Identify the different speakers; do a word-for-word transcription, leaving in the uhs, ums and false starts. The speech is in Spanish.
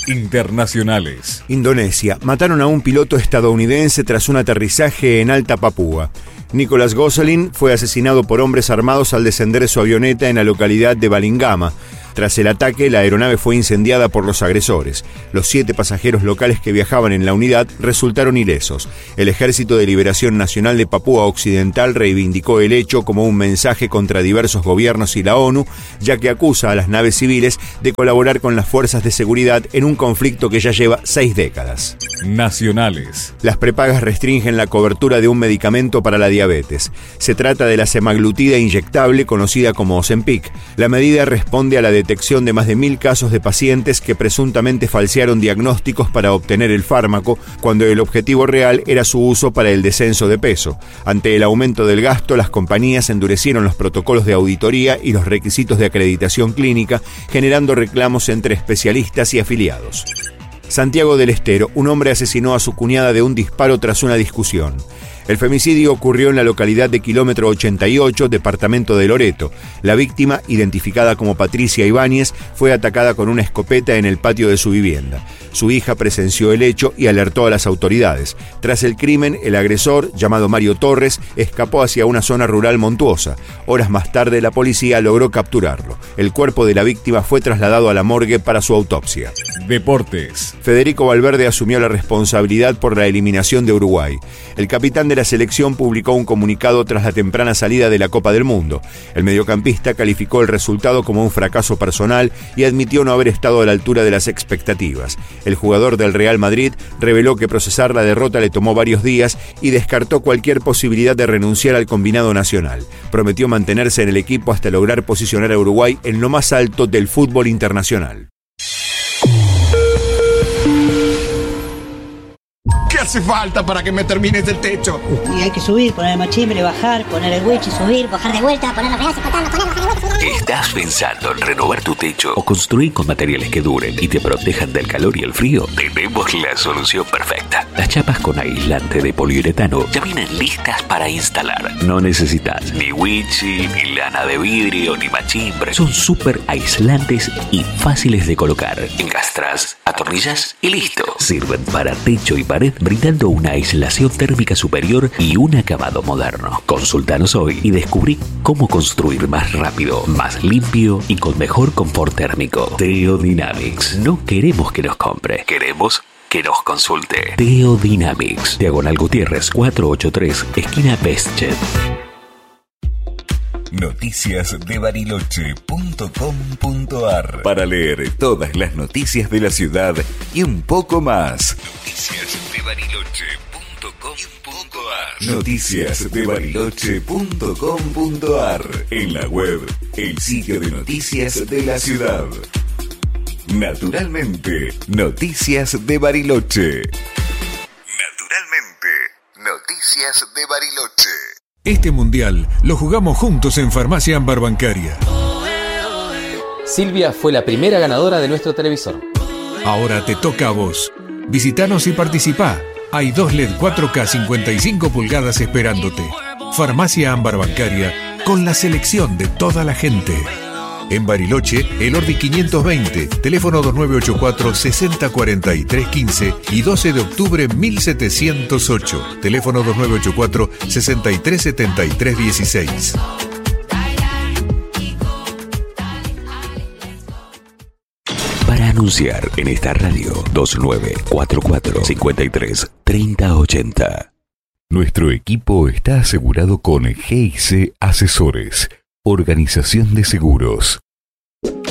Speaker 1: Internacionales.
Speaker 2: Indonesia. Mataron a un piloto estadounidense tras un aterrizaje en Alta Papúa. Nicholas Gosselin fue asesinado por hombres armados al descender de su avioneta en la localidad de Balingama. Tras el ataque, la aeronave fue incendiada por los agresores. Los siete pasajeros locales que viajaban en la unidad resultaron ilesos. El Ejército de Liberación Nacional de Papúa Occidental reivindicó el hecho como un mensaje contra diversos gobiernos y la ONU, ya que acusa a las naves civiles de colaborar con las fuerzas de seguridad en un conflicto que ya lleva seis décadas.
Speaker 1: Nacionales.
Speaker 2: Las prepagas restringen la cobertura de un medicamento para la diabetes. Se trata de la semaglutida inyectable conocida como Ozempic. La medida responde a la detección de más de mil casos de pacientes que presuntamente falsearon diagnósticos para obtener el fármaco, cuando el objetivo real era su uso para el descenso de peso. Ante el aumento del gasto, las compañías endurecieron los protocolos de auditoría y los requisitos de acreditación clínica, generando reclamos entre especialistas y afiliados. Santiago del Estero. Un hombre asesinó a su cuñada de un disparo tras una discusión. El femicidio ocurrió en la localidad de Kilómetro ochenta y ocho, departamento de Loreto. La víctima, identificada como Patricia Ibáñez, fue atacada con una escopeta en el patio de su vivienda. Su hija presenció el hecho y alertó a las autoridades. Tras el crimen, el agresor, llamado Mario Torres, escapó hacia una zona rural montuosa. Horas más tarde, la policía logró capturarlo. El cuerpo de la víctima fue trasladado a la morgue para su autopsia.
Speaker 1: Deportes.
Speaker 2: Federico Valverde asumió la responsabilidad por la eliminación de Uruguay. El capitán de la selección publicó un comunicado tras la temprana salida de la Copa del Mundo. El mediocampista calificó el resultado como un fracaso personal y admitió no haber estado a la altura de las expectativas. El jugador del Real Madrid reveló que procesar la derrota le tomó varios días y descartó cualquier posibilidad de renunciar al combinado nacional. Prometió mantenerse en el equipo hasta lograr posicionar a Uruguay en lo más alto del fútbol internacional.
Speaker 3: ¿Qué hace falta para que me termines el techo?
Speaker 4: Y hay que subir, poner el machimbre, bajar, poner el wichi, subir, bajar de vuelta, poner los pedazos, cortarlos, poner, bajar de vuelta, subir.
Speaker 5: ¿Estás pensando en renovar tu techo o construir con materiales que duren y te protejan del calor y el frío? Tenemos la solución perfecta. Las chapas con aislante de poliuretano ya vienen listas para instalar. No necesitas ni wichi, ni lana de vidrio, ni machimbre. Son súper aislantes y fáciles de colocar. Encastras, atornillas y listo. Sirven para techo y pared, brindando una aislación térmica superior y un acabado moderno. Consultanos hoy y descubrí cómo construir más rápido, más limpio y con mejor confort térmico. Teodynamics. No queremos que nos compre, queremos que nos consulte. Teodynamics. Diagonal Gutiérrez cuatrocientos ochenta y tres, esquina Bestchet.
Speaker 1: Noticias de Bariloche punto com punto ar para leer todas las noticias de la ciudad y un poco más. Noticias de Bariloche punto com punto ar Noticias de Bariloche punto com punto ar En la web, el sitio de noticias de la ciudad. Naturalmente, Noticias de Bariloche. Naturalmente, Noticias de Bariloche.
Speaker 6: Este mundial lo jugamos juntos en Farmacia Ámbar Bancaria.
Speaker 7: Silvia fue la primera ganadora de nuestro televisor.
Speaker 6: Ahora te toca a vos. Visitanos y participá. Hay dos L E D cuatro K cincuenta y cinco pulgadas esperándote. Farmacia Ámbar Bancaria, con la selección de toda la gente. En Bariloche, el Ordi quinientos veinte, teléfono dos nueve ocho cuatro, seis cero cuatro tres uno cinco y doce de octubre mil setecientos ocho, teléfono dos nueve ocho cuatro, seis tres siete tres uno seis.
Speaker 5: Para anunciar en esta radio, dos nueve cuatro cuatro, cinco tres, tres cero ocho cero.
Speaker 1: Nuestro equipo está asegurado con G I C Asesores, Organización de Seguros.